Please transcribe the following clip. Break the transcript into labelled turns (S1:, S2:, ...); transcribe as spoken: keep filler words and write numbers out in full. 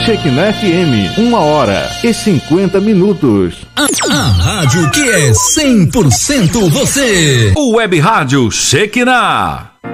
S1: Shekinah F M, uma hora e cinquenta minutos.
S2: A, a rádio que é cem por cento você.
S3: O Web Rádio Shekinah.